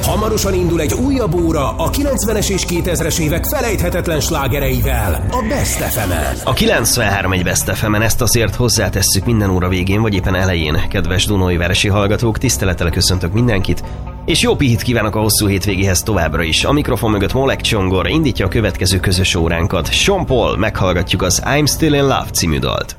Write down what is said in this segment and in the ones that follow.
Hamarosan indul egy újabb óra a 90-es és 2000-es évek felejthetetlen slágereivel, a Best FM-en. A 93.1 Best FM-en ezt azért hozzátesszük minden óra végén, vagy éppen elején. Kedves Dunaújvárosi hallgatók, tisztelettel köszöntök mindenkit, és jó pihit kívánok a hosszú hétvégéhez továbbra is. A mikrofon mögött Molek Csongor indítja a következő közös óránkat. Sean Paul, meghallgatjuk az I'm Still in Love című dalt.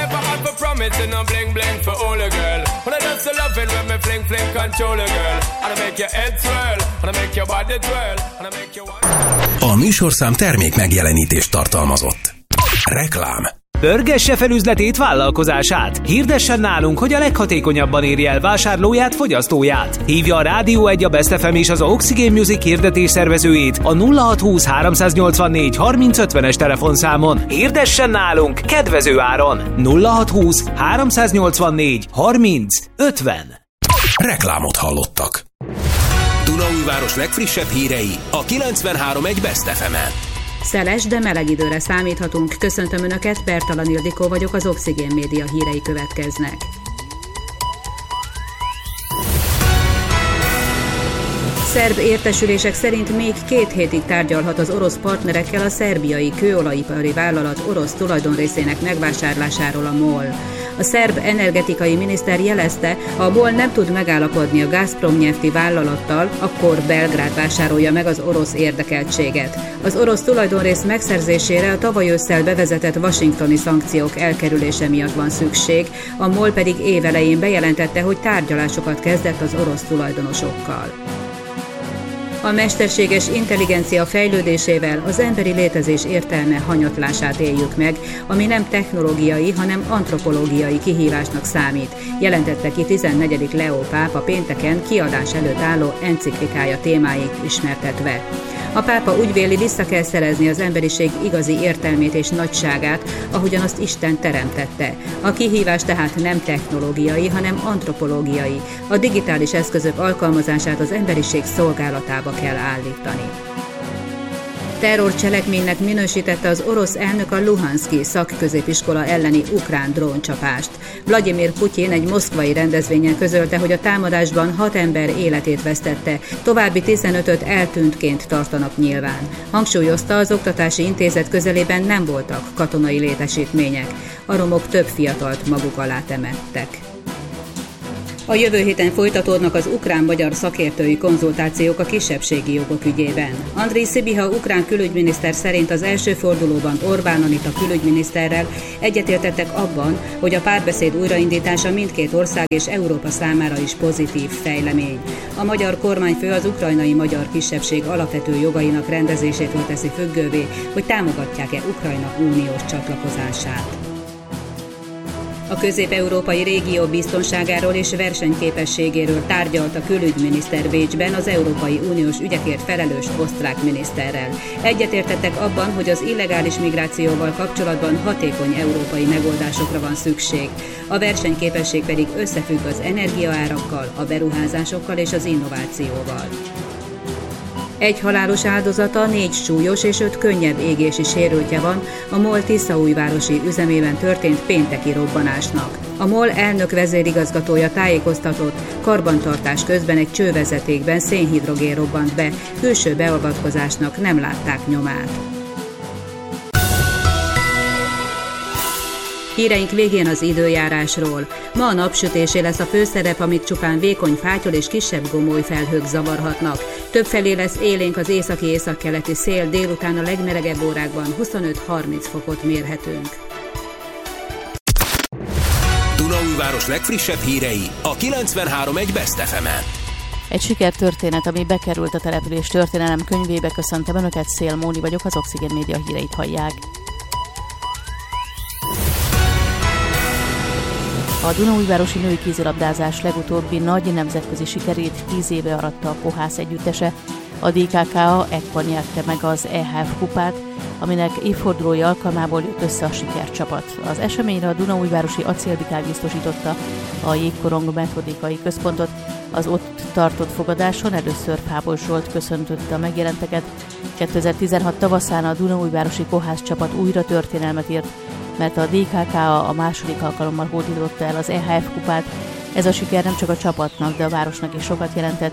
A műsorszám termék megjelenítést tartalmazott. Reklám. Pörgesse fel üzletét, vállalkozását. Hirdessen nálunk, hogy a leghatékonyabban érje el vásárlóját, fogyasztóját. Hívja a Rádió 1, a Best FM és az Oxygen Music hirdetés szervezőjét a 0620 384 3050-es telefonszámon. Hirdessen nálunk kedvező áron. 0620 384 3050. Reklámot hallottak. Dunaújváros legfrissebb hírei a 93.1 Best FM-en. Szeles, de meleg időre számíthatunk. Köszöntöm Önöket, Bertalan Ildikó vagyok, az Oxygen Média hírei következnek. Szerb értesülések szerint még 2 hétig tárgyalhat az orosz partnerekkel a szerbiai kőolajipari vállalat orosz tulajdonrészének megvásárlásáról a MOL. A szerb energetikai miniszter jelezte, ha a MOL nem tud megállapodni a Gazpromnefti vállalattal, akkor Belgrád vásárolja meg az orosz érdekeltséget. Az orosz tulajdonrész megszerzésére a tavaly ősszel bevezetett washingtoni szankciók elkerülése miatt van szükség, a MOL pedig évelején bejelentette, hogy tárgyalásokat kezdett az orosz tulajdonosokkal. A mesterséges intelligencia fejlődésével az emberi létezés értelme hanyatlását éljük meg, ami nem technológiai, hanem antropológiai kihívásnak számít, jelentette ki 14. Leó pápa pénteken kiadás előtt álló enciklikája témáit ismertetve. A pápa úgy véli, vissza kell szerezni az emberiség igazi értelmét és nagyságát, ahogyan azt Isten teremtette. A kihívás tehát nem technológiai, hanem antropológiai. A digitális eszközök alkalmazását az emberiség szolgálatába kell állítani. Terrorcselekménynek minősítette az orosz elnök a Luhanszki szakközépiskola elleni ukrán dróncsapást. Vladimir Putyin egy moszkvai rendezvényen közölte, hogy a támadásban 6 ember életét vesztette, további 15-öt eltűntként tartanak nyilván. Hangsúlyozta, az oktatási intézet közelében nem voltak katonai létesítmények. A romok több fiatalt maguk alá temettek. A jövő héten folytatódnak az ukrán-magyar szakértői konzultációk a kisebbségi jogok ügyében. Andrej Sibiha ukrán külügyminiszter szerint az első fordulóban Orbán Anita külügyminiszterrel egyetértettek abban, hogy a párbeszéd újraindítása mindkét ország és Európa számára is pozitív fejlemény. A magyar kormányfő az ukrajnai magyar kisebbség alapvető jogainak rendezésétől teszi függővé, hogy támogatják-e Ukrajna uniós csatlakozását. A közép-európai régió biztonságáról és versenyképességéről tárgyalt a külügyminiszter Bécsben az Európai Uniós ügyekért felelős osztrák miniszterrel. Egyetértettek abban, hogy az illegális migrációval kapcsolatban hatékony európai megoldásokra van szükség. A versenyképesség pedig összefügg az energiaárakkal, a beruházásokkal és az innovációval. 1 halálos áldozata, 4 súlyos és 5 könnyebb égési sérültje van a MOL tiszaújvárosi üzemében történt pénteki robbanásnak. A MOL elnök vezérigazgatója tájékoztatott, karbantartás közben egy csővezetékben szénhidrogén robbant be, külső beavatkozásnak nem látták nyomát. Híreink végén az időjárásról. Ma a napsütésé lesz a főszerep, amit csupán vékony fátyol és kisebb gomoly felhők zavarhatnak. Többfelé lesz élénk az északi-északkeleti szél, délután a legmelegebb órákban 25-30 fokot mérhetünk. Dunaújváros legfrissebb hírei a 93.1 Best FM-en. Egy sikertörténet, ami bekerült a település történelem könyvébe. Köszöntöm Önöket, Szél Móni vagyok, az Oxygen Média híreit hallják. A Dunaújvárosi női kézilabdázás legutóbbi nagy nemzetközi sikerét 10 éve aratta a Kohász együttese. A DKK ekkor nyerte meg az EHF kupát, aminek évfordulója alkalmából jött össze a sikercsapat. Az eseményre a Dunaújvárosi Acélbikák biztosította a Jégkorong metodikai központot. Az ott tartott fogadáson először Fábol Zsolt köszöntötte a megjelenteket. 2016 tavaszán a Dunaújvárosi Kohász csapat újra történelmet írt, mert a DKK a második alkalommal hódította el az EHF kupát. Ez a siker nem csak a csapatnak, de a városnak is sokat jelentett,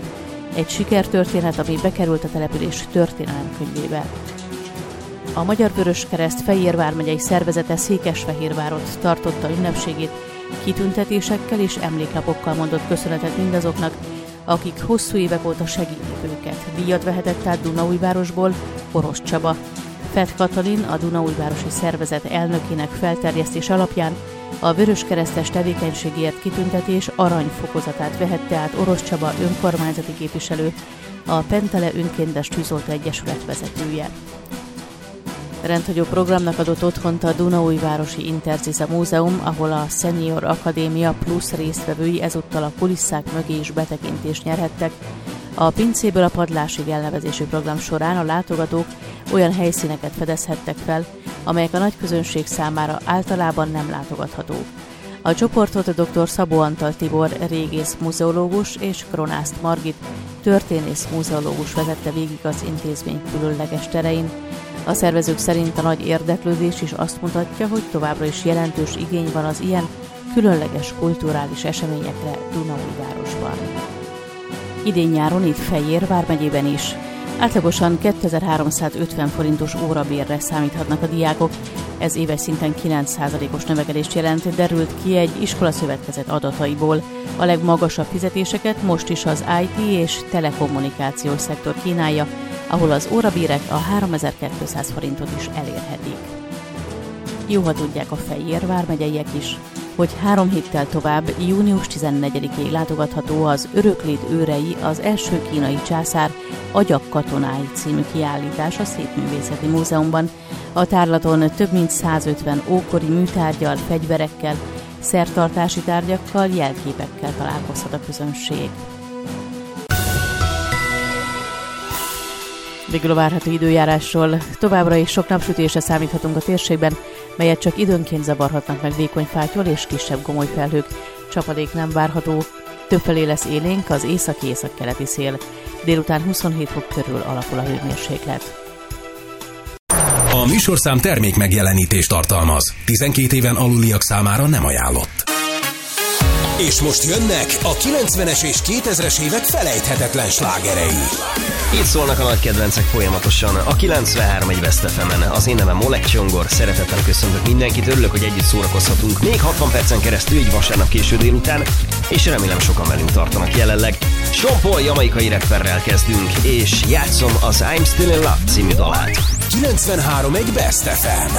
Egy sikertörténet, ami bekerült a település történelemkönyvébe. A Magyar Vöröskereszt Fejér vármegyei szervezete Székesfehérvárot tartotta ünnepségét, kitüntetésekkel és emléklapokkal mondott köszönetet mindazoknak, akik hosszú évek óta segítik őket. Díjat vehetett át Dunaújvárosból Orosz Csaba. Fett Katalin, a Dunaújvárosi Szervezet elnökének felterjesztés alapján a vöröskeresztes tevékenységért kitüntetés aranyfokozatát vehette át Orosz Csaba önkormányzati képviselő, a Pentele Önkéntes Tűzoltó Egyesület vezetője. Rendhagyó programnak adott otthont a Dunaújvárosi Interziza Múzeum, ahol a Senior Akadémia plusz résztvevői ezúttal a kulisszák mögé is betekintést nyerhettek. A pincéből a padlásig elnevezésű program során a látogatók olyan helyszíneket fedezhettek fel, amelyek a nagy közönség számára általában nem látogathatók. A csoportot dr. Szabó Antal Tibor régész muzeológus és Kronászt Margit történész muzeológus vezette végig az intézmény különleges terein. A szervezők szerint a nagy érdeklődés is azt mutatja, hogy továbbra is jelentős igény van az ilyen különleges kulturális eseményekre Dunaújvárosban. Idén nyáron itt Fejér vármegyében is átlagosan 2350 forintos órabérre számíthatnak a diákok. Ez éves szinten 9%-os növekedést jelent, derült ki egy iskolaszövetkezet adataiból. A legmagasabb fizetéseket most is az IT és telekommunikációs szektor kínálja, ahol az órabérek a 3200 forintot is elérhetik. Jó, ha tudják a Fejér vármegyeiek is, hogy 3 héttel tovább, június 14-ig látogatható az Öröklét őrei, az első kínai császár agyak katonái című kiállítás a Szépművészeti Múzeumban. A tárlaton több mint 150 ókori műtárggyal, fegyverekkel, szertartási tárgyakkal, jelképekkel találkozhat a közönség. Végül a várható időjárásról. Továbbra is sok napsütésre számíthatunk a térségben, melyet csak időnként zavarhatnak meg vékony fátyol és kisebb gomoly felhők. Csapadék nem várható, többfelé lesz élénk az északi-északkeleti szél. Délután 27 fok körül alakul a hőmérséklet. A műsorszám termék megjelenítést tartalmaz. 12 éven aluliak számára nem ajánlott. És most jönnek a 90-es és 2000-es évek felejthetetlen slágerei. Itt szólnak a nagy kedvencek folyamatosan. A 93 egy West FM-en. Az én nevem Oleg Csongor. Szeretettel köszöntök mindenkit. Örülök, hogy együtt szórakozhatunk még 60 percen keresztül, így vasárnap késő délután, és remélem sokan velünk tartanak jelenleg. Sean Paul jamaikai rapperrel kezdünk, és játszom az I'm Still in Love című dalát. 93 egy Best FM.